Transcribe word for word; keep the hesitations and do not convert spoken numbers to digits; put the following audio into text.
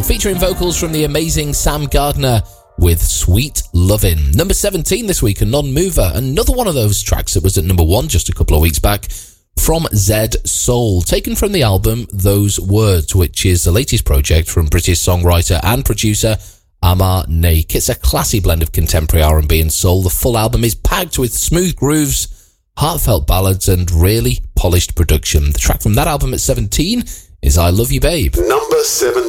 featuring vocals from the amazing Sam Gardner with Sweet Lovin'. Number seventeen this week, a non-mover. Another one of those tracks that was at number one just a couple of weeks back from Zed Soul, taken from the album Those Words, which is the latest project from British songwriter and producer Amar Naik. It's a classy blend of contemporary R and B and soul. The full album is packed with smooth grooves, heartfelt ballads, and really polished production. The track from that album at seventeen is I Love You Babe. Number seventeen.